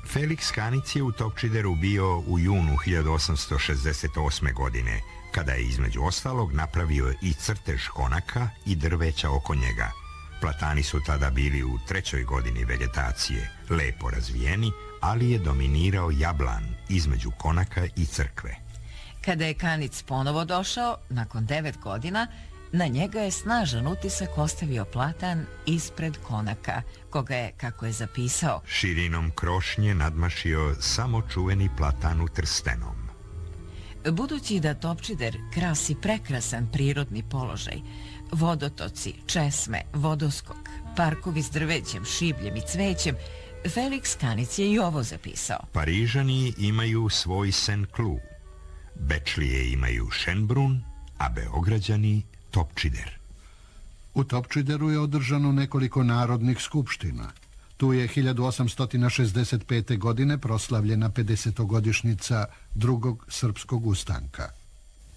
Felix Kanic je u Topčideru bio u junu 1868. godine, kada je između ostalog napravio i crtež konaka i drveća oko njega. Platani su tada bili u 3. godini vegetacije, lepo razvijeni, ali je dominirao jablan između konaka i crkve. Kada je Kanic ponovo došao, nakon 9 godina, na njega je snažan utisak ostavio platan ispred konaka, koga je, kako je zapisao, širinom krošnje nadmašio samo čuveni platan u Trstenom. Budući da Topčider krasi prekrasan prirodni položaj, vodotoci, česme, vodoskok, parkovi s drvećem, šibljem i cvećem, Felix Kanic je i ovo zapisao. Parižani imaju svoj Saint-Cloud, Bečlije imaju Schönbrunn, a Beograđani Topčider. U Topčideru je održano nekoliko narodnih skupština. Tu je 1865. godine proslavljena 50-godišnjica drugog srpskog ustanka.